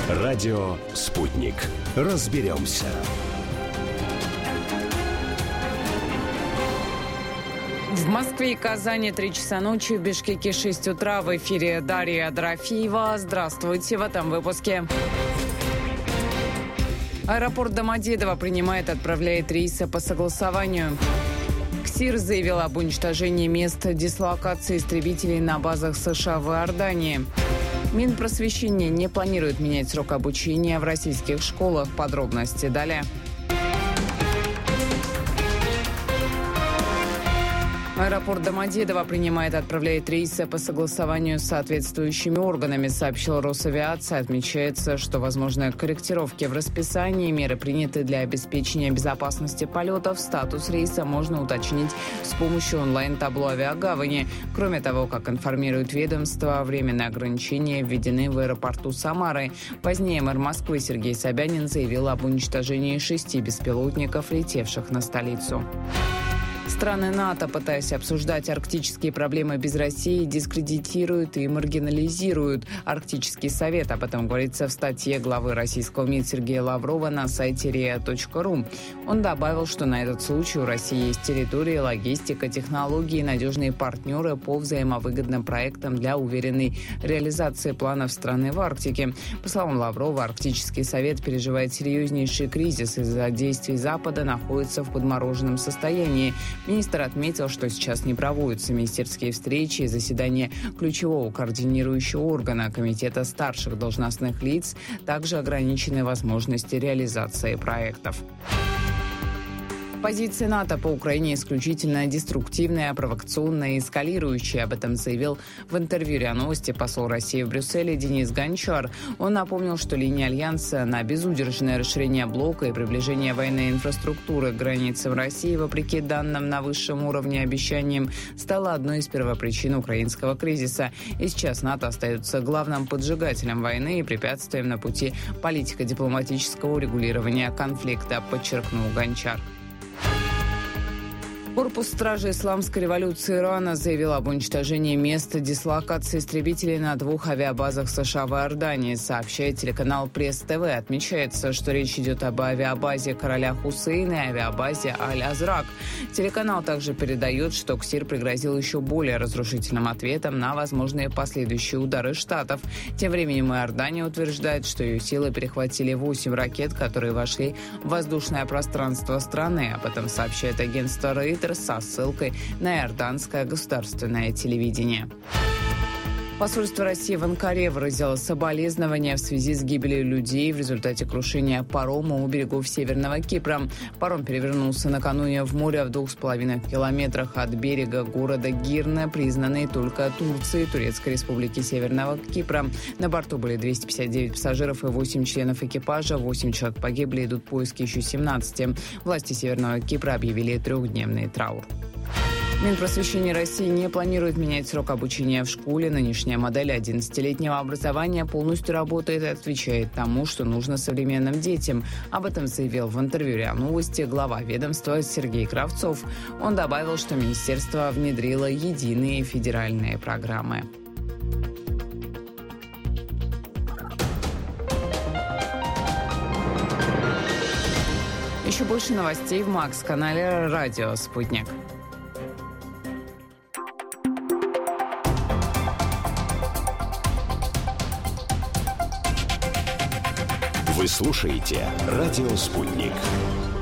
Радио «Спутник». Разберемся. В Москве и Казани 3 часа ночи, в Бишкеке 6 утра. В эфире Дарья Дорофеева. Здравствуйте в этом выпуске. Аэропорт Домодедово принимает и отправляет рейсы по согласованию. КСИР заявил об уничтожении мест дислокации истребителей на базах США в Иордании. Минпросвещение не планирует менять срок обучения в российских школах. Подробности далее. Аэропорт Домодедово принимает и отправляет рейсы по согласованию с соответствующими органами, сообщил Росавиация. Отмечается, что возможны корректировки в расписании, меры приняты для обеспечения безопасности полетов. Статус рейса можно уточнить с помощью онлайн-табло авиагавани. Кроме того, как информирует ведомство, временные ограничения введены в аэропорту Самары. Позднее мэр Москвы Сергей Собянин заявил об уничтожении 6 беспилотников, летевших на столицу. Страны НАТО, пытаясь обсуждать арктические проблемы без России, дискредитируют и маргинализируют Арктический совет. Об этом говорится в статье главы российского МИД Сергея Лаврова на сайте ria.ru. Он добавил, что на этот случай у России есть территория, логистика, технологии и надежные партнеры по взаимовыгодным проектам для уверенной реализации планов страны в Арктике. По словам Лаврова, Арктический совет переживает серьезнейший кризис из-за действий Запада, находится в подмороженном состоянии. Министр отметил, что сейчас не проводятся министерские встречи и заседания ключевого координирующего органа Комитета старших должностных лиц, также ограничены возможности реализации проектов. Позиция НАТО по Украине исключительно деструктивная, провокационная и эскалирующая. Об этом заявил в интервью РИА Новости посол России в Брюсселе Денис Гончар. Он напомнил, что линия Альянса на безудержное расширение блока и приближение военной инфраструктуры к границам России, вопреки данным на высшем уровне обещаниям, стала одной из первопричин украинского кризиса. И сейчас НАТО остается главным поджигателем войны и препятствием на пути политико-дипломатического урегулирования конфликта, подчеркнул Гончар. Корпус стражи Исламской революции Ирана заявил об уничтожении места дислокации истребителей на 2 авиабазах США в Иордании, сообщает телеканал Пресс-ТВ. Отмечается, что речь идет об авиабазе Короля Хусейна и авиабазе Аль-Азрак. Телеканал также передает, что КСИР пригрозил еще более разрушительным ответом на возможные последующие удары Штатов. Тем временем Иордания утверждает, что ее силы перехватили 8 ракет, которые вошли в воздушное пространство страны. Об этом сообщает агентство Reuters со ссылкой на иорданское государственное телевидение. Посольство России в Анкаре выразило соболезнования в связи с гибелью людей в результате крушения парома у берегов Северного Кипра. Паром перевернулся накануне в море в 2,5 километрах от берега города Гирне, признанной только Турцией, Турецкой Республики Северного Кипра. На борту были 259 пассажиров и 8 членов экипажа. 8 человек погибли, идут поиски еще 17. Власти Северного Кипра объявили 3-дневный траур. Минпросвещение России не планирует менять срок обучения в школе. Нынешняя модель 11-летнего образования полностью работает и отвечает тому, что нужно современным детям. Об этом заявил в интервью РИА Новости глава ведомства Сергей Кравцов. Он добавил, что министерство внедрило единые федеральные программы. Еще больше новостей в Макс-канале «Радио Спутник». Вы слушаете «Радио Спутник».